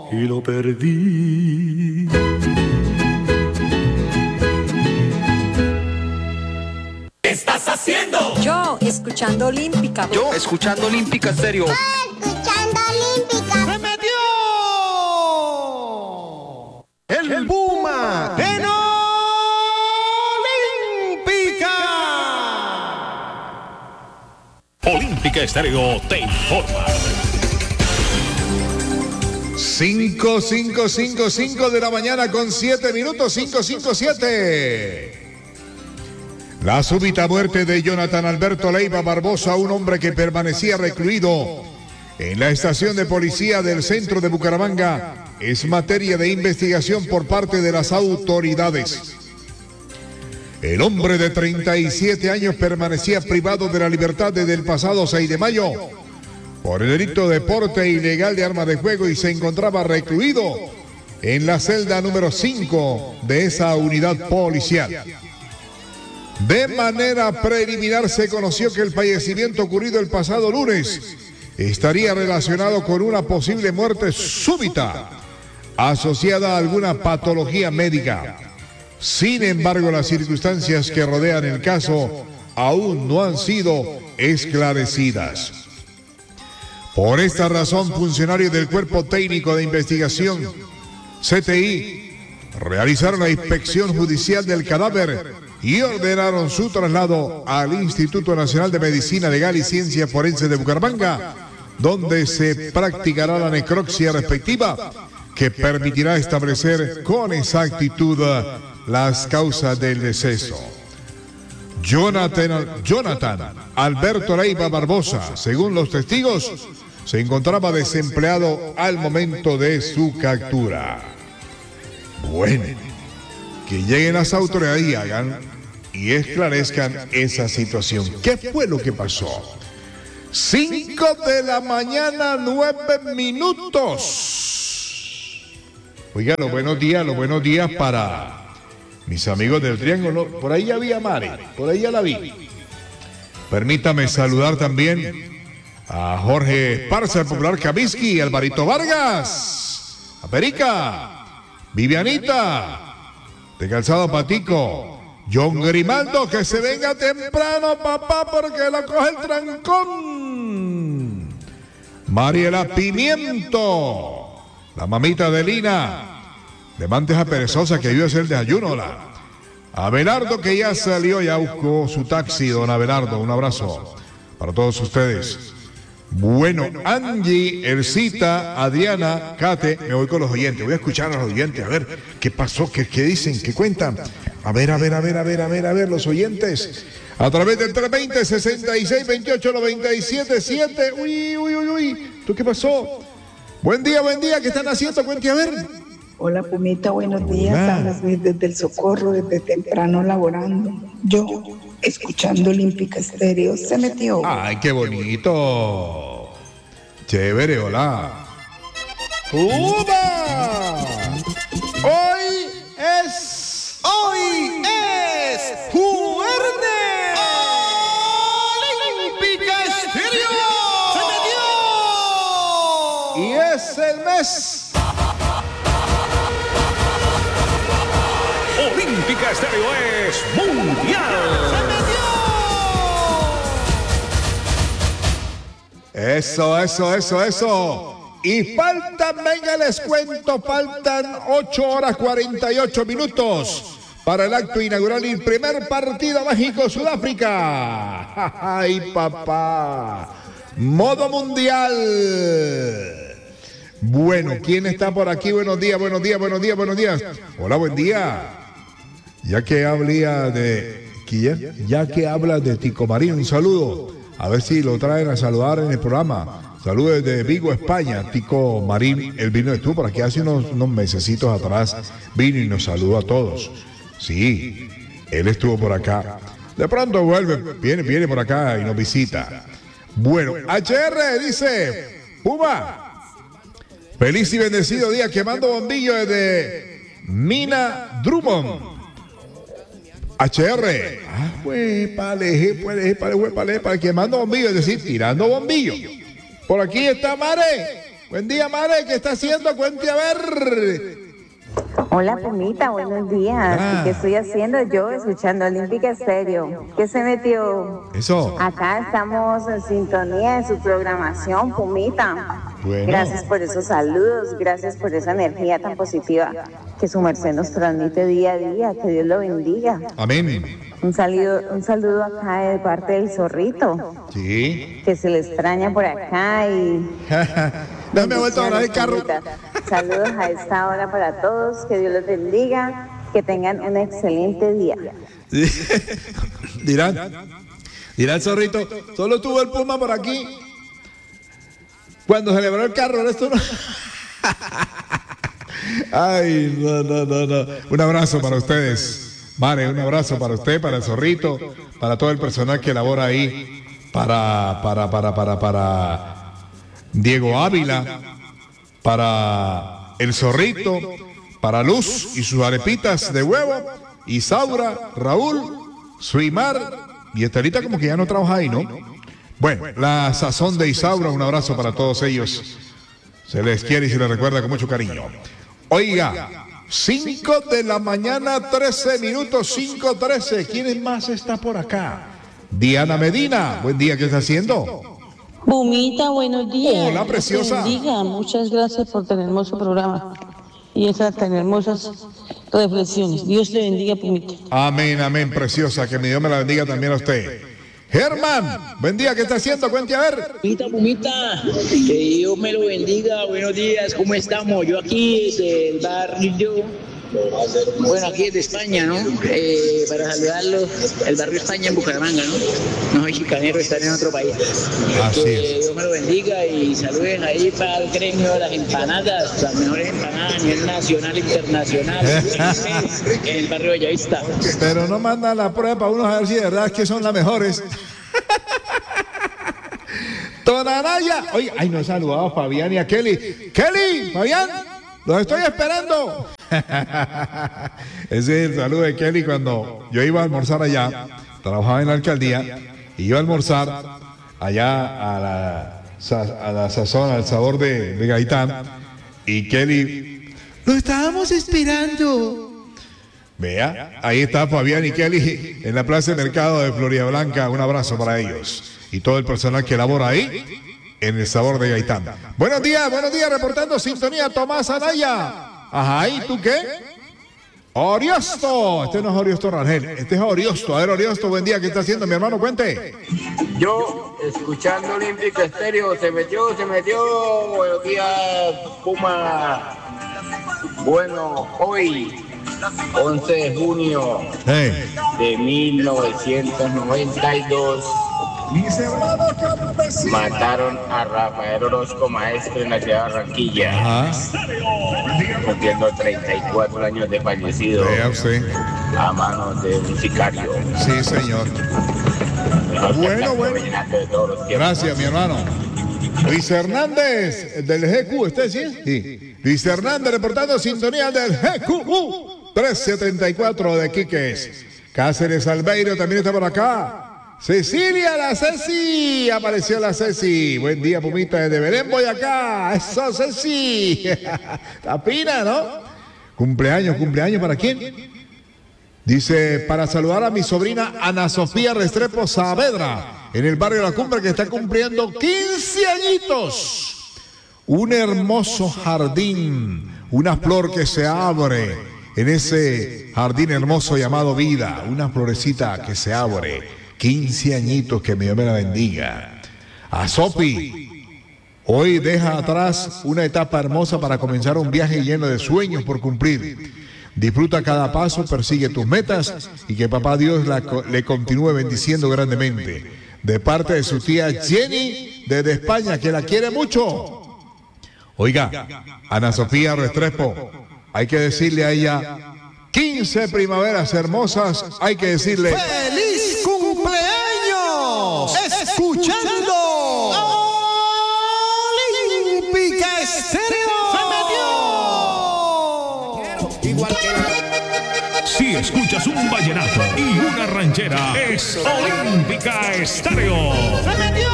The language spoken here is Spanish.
y lo perdí. ¿Qué estás haciendo? Yo, escuchando Olímpica. Yo, escuchando Olímpica Estéreo. Escuchando Olímpica. ¡Se metió! ¡El Puma en Olímpica! Olímpica Estéreo te informa. 5 de la mañana con 7 minutos, 5:57. La súbita muerte de Jonathan Alberto Leiva Barbosa, un hombre que permanecía recluido en la estación de policía del centro de Bucaramanga, es materia de investigación por parte de las autoridades. El hombre de 37 años permanecía privado de la libertad desde el pasado 6 de mayo por el delito de porte ilegal de armas de fuego y se encontraba recluido en la celda número 5 de esa unidad policial. De manera preliminar se conoció que el fallecimiento ocurrido el pasado lunes estaría relacionado con una posible muerte súbita asociada a alguna patología médica. Sin embargo, las circunstancias que rodean el caso aún no han sido esclarecidas. Por esta razón, funcionarios del Cuerpo Técnico de Investigación, CTI, realizaron la inspección judicial del cadáver y ordenaron su traslado al Instituto Nacional de Medicina Legal y Ciencia Forense de Bucaramanga, donde se practicará la necropsia respectiva, que permitirá establecer con exactitud las causas del deceso. Jonathan Alberto Leiva Barbosa, según los testigos, se encontraba desempleado al momento de su captura. Bueno, que lleguen las autoridades y hagan y esclarezcan esa situación. ¿Qué fue lo que pasó? 5 de la mañana, 9 minutos. Oiga, los buenos días para mis amigos del Triángulo. Por ahí ya vi a Mari, por ahí ya la vi. Permítame saludar también a Jorge Esparza, el popular Kaminsky, Alvarito Vargas, a Perica, Vivianita, de Calzado Patico, John Grimaldo, que se venga temprano, papá, porque lo coge el trancón. Mariela Pimiento, la mamita de Lina, de Manteja Perezosa, que ayuda a hacer el desayuno. Abelardo, que ya salió, ya buscó su taxi, don Abelardo, un abrazo para todos ustedes. Bueno, Angie, Elcita, Adriana, Kate, me voy con los oyentes, voy a escuchar a los oyentes, a ver qué pasó, qué dicen, qué cuentan. A ver, los oyentes. A través del 320-6628-977. Uy. ¿Tú qué pasó? Buen día, ¿qué están haciendo? Cuente a ver. Hola, Pumita, buenos días. Hablas desde el Socorro, desde temprano laborando. Yo, escuchando Olímpica Estéreo, se metió. Ay, qué bonito. Chévere, hola. ¡Uba! Hoy es jueves. Olímpica Estéreo. ¡Se metió! Y es el mes. Olímpica Estéreo es mundial. Eso. Y faltan, venga, les cuento, faltan 8 horas 48 minutos para el acto inaugural y el primer partido México-Sudáfrica. ¡Ay, papá! Modo mundial. Bueno, ¿quién está por aquí? Buenos días. Hola, buen día. Ya que habla de Tico Marín, un saludo. A ver si lo traen a saludar en el programa. Saludos desde Vigo, España. Tico Marín, él estuvo por aquí hace unos mesecitos atrás. Vino y nos saludó a todos. Sí, él estuvo por acá. De pronto vuelve, viene por acá y nos visita. Bueno, HR dice, Puma, feliz y bendecido día quemando bombillo desde Mina Drummond. HR, para quemando bombillo, es decir, tirando bombillo. Por aquí está Mare. Buen día, Mare. ¿Qué está haciendo? Cuente a ver. Hola, Pumita, buenos días. ¿Y qué estoy haciendo yo? Escuchando Olímpica Estéreo. ¿Qué se metió? Eso. Acá estamos en sintonía de su programación, Pumita. Bueno. Gracias por esos saludos, gracias por esa energía tan positiva que su merced nos transmite día a día. Que Dios lo bendiga. Amén. Un saludo acá de parte del Zorrito. Sí. Que se le extraña por acá y... No me he vuelto a hablar el carro. Saludos a esta hora para todos, que Dios los bendiga, que tengan un excelente día. Dirán el Zorrito, solo tuvo el Puma por aquí. Cuando celebró el carro, esto no. Ay, no. Un abrazo para ustedes. Mare, un abrazo para usted, para el Zorrito, para todo el personal que labora ahí, para Diego Ávila, para el Zorrito, para Luz y sus arepitas de huevo, Isaura, Raúl, Suimar y Estelita como que ya no trabaja ahí, ¿no? Bueno, la sazón de Isaura, un abrazo para todos ellos. Se les quiere y se les recuerda con mucho cariño. Oiga, 5 de la mañana, 13 minutos, 5:13. ¿Quién más está por acá? Diana Medina, buen día, ¿qué está haciendo? Pumita, buenos días. Hola, preciosa. Dios te bendiga. Muchas gracias por tener hermoso programa y esas tan hermosas reflexiones. Dios te bendiga, Pumita. Amén, preciosa. Que mi Dios me la bendiga también a usted. Germán, buen día, ¿qué está haciendo? Cuente a ver. Pumita, que Dios me lo bendiga. Buenos días, ¿cómo estamos? Yo aquí desde el barrio, bueno, aquí desde España, ¿no? Para saludarlos, el barrio España en Bucaramanga, ¿no? No soy chicanero, estar en otro país. Así que es. Dios me lo bendiga y saluden ahí para el gremio de las empanadas, las mejores empanadas a nivel nacional e internacional, en el barrio Bellavista. Pero no mandan la prueba para uno a ver si de verdad es que son las mejores. Tonanaya. Oye, ay, no he saludado a Fabián y a Kelly. Kelly, Fabián, los estoy esperando. Ese es el saludo de Kelly cuando yo iba a almorzar allá, trabajaba en la alcaldía, y iba a almorzar allá a la sazón, al sabor de Gaitán, y Kelly, lo estábamos esperando. Vea, ahí está Fabián y Kelly en la Plaza de Mercado de Florida Blanca. Un abrazo para ellos y todo el personal que labora ahí en el sabor de Gaitán. Buenos días, reportando sintonía Tomás Anaya. Ajá, ¿y tú qué? Oriosto. Este no es Oriosto Rangel, este es Oriosto. A ver, Oriosto, buen día, ¿qué está haciendo mi hermano? Cuente. Yo, escuchando Olímpica Estéreo, se metió. Buenos días, Puma. Bueno, hoy, 11 de junio de 1992, mataron a Rafael Orozco, maestro en la ciudad de Barranquilla, cumpliendo 34 años de fallecido. Vea usted. A manos de un sicario. Sí, señor. Bueno. Gracias, mi hermano. Luis Hernández, del GQ, ¿usted sí? Sí. Luis Hernández reportando sintonía del GQ 374 de Quiques. Cáceres Albeiro también está por acá. Cecilia, la Ceci, apareció la Ceci. Buen día, Pumita, desde Belén voy acá. Eso, Ceci. Tapina, ¿no? Cumpleaños, ¿para quién? Dice, para saludar a mi sobrina Ana Sofía Restrepo Saavedra, en el barrio La Cumbre, que está cumpliendo 15 añitos. Un hermoso jardín, una flor que se abre en ese jardín hermoso llamado vida, una florecita que se abre. 15 añitos, que mi Dios me la bendiga. A Sopi, hoy deja atrás una etapa hermosa para comenzar un viaje lleno de sueños por cumplir. Disfruta cada paso, persigue tus metas y que papá Dios le continúe bendiciendo grandemente. De parte de su tía Jenny desde España, que la quiere mucho. Oiga, Ana Sofía Restrepo, hay que decirle a ella 15 primaveras hermosas, hay que decirle ¡feliz cumpleaños! Escuchando Olímpica Estéreo. Si escuchas un vallenato y una ranchera, es Olímpica Estéreo.